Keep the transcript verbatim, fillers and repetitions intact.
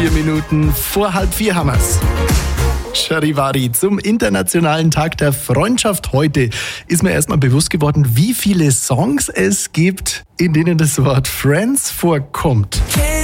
Vier Minuten vor halb vier haben wir's. Charivari, zum Internationalen Tag der Freundschaft heute ist mir erstmal bewusst geworden, wie viele Songs es gibt, in denen das Wort Friends vorkommt.